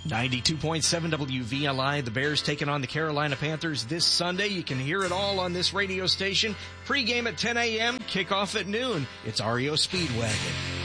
92.7 WVLI, the Bears taking on the Carolina Panthers this Sunday. You can hear it all on this radio station. Pre-game at 10 a.m., kickoff at noon. It's REO Speedwagon.